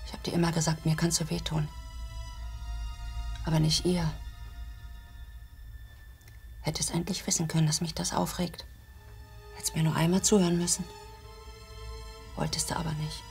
Ich habe dir immer gesagt, mir kannst du wehtun. Aber nicht ihr. Hättest endlich wissen können, dass mich das aufregt. Hättest mir nur einmal zuhören müssen. Wolltest du aber nicht.